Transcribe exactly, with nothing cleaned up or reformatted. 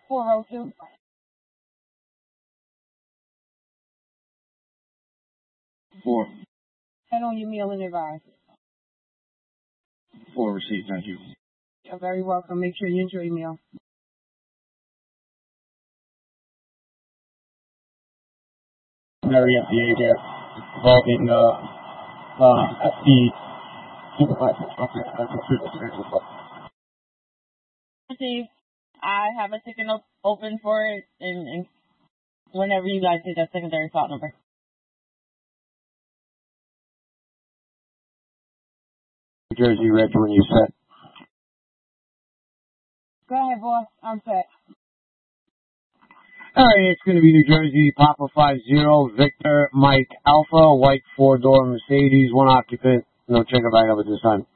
four oh two. Four. Head on your meal and advise. Four received, thank you. You're very welcome. Make sure you enjoy your meal. Mary F D A there. Involving, uh, uh, F D supervisor. Okay, that's a true. Steve, I have a ticket op- open for it, and, and whenever you guys get that secondary fault number. New Jersey, ready when you set. Go ahead, boss. I'm set. All right, it's going to be New Jersey, Papa five zero, Victor, Mike Alpha, white four-door Mercedes, one occupant, no checker bag up at this time.